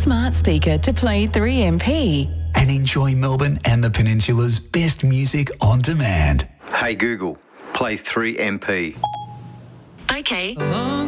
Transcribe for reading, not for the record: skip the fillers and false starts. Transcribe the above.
smart speaker to play 3MP. And enjoy Melbourne and the Peninsula's best music on demand. Hey Google, play 3MP. Okay.